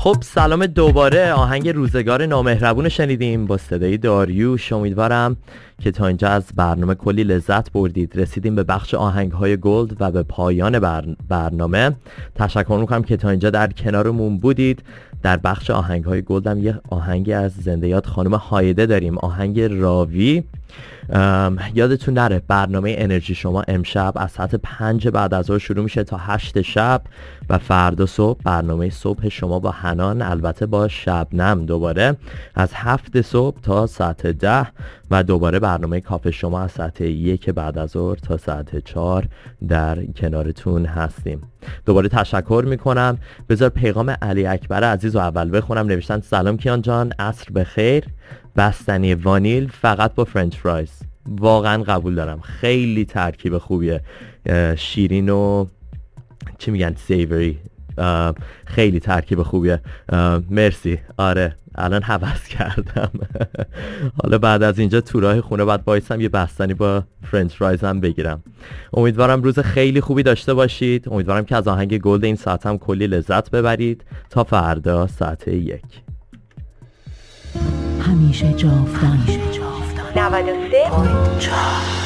خب سلام دوباره. آهنگ روزگار نامهربون شنیدیم با صدای داریوش. امیدوارم که تا اینجا از برنامه کلی لذت بردید. رسیدیم به بخش آهنگ‌های گلد و به پایان برنامه. تشکر می‌کنم که تا اینجا در کنارمون بودید. در بخش آهنگ‌های گلد هم یه آهنگی از زنده یاد خانم هایده داریم، آهنگ راوی. یادتون نره برنامه انرژی شما امشب از ساعت 5 بعد از ظهر شروع میشه تا 8 شب و فردا صبح برنامه صبح شما با حنان، البته با شبنم، دوباره از 7 صبح تا ساعت 10 و دوباره برنامه کافه شما از ساعت 1 بعد از ظهر تا ساعت 4 در کنارتون هستیم. دوباره تشکر میکنم. بذار پیغام علی اکبر عزیز رو اول بخونم. نوشتن سلام کیان جان، عصر بخیر، بستنی وانیل فقط با فرنچ فرایز. واقعا قبول دارم، خیلی ترکیب خوبیه، شیرین و چی میگن سیوری، خیلی ترکیب خوبیه. مرسی. آره الان هوس کردم. حالا بعد از اینجا تو راه خونه بعد بایستم یه بستنی با فرنچ فرایز هم بگیرم. امیدوارم روز خیلی خوبی داشته باشید. امیدوارم که از آهنگ گلد این ساعت هم کلی لذت ببرید. تا فردا ساعت 1. همیشه جاودان 93.4